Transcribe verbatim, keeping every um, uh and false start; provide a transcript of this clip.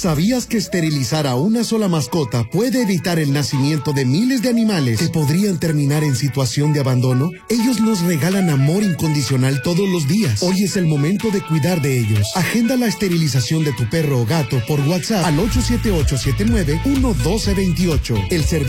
¿Sabías que esterilizar a una sola mascota puede evitar el nacimiento de miles de animales que podrían terminar en situación de abandono? Ellos nos regalan amor incondicional todos los días. Hoy es el momento de cuidar de ellos. Agenda la esterilización de tu perro o gato por WhatsApp al ocho siete ocho, siete nueve uno, uno dos dos ocho. El servicio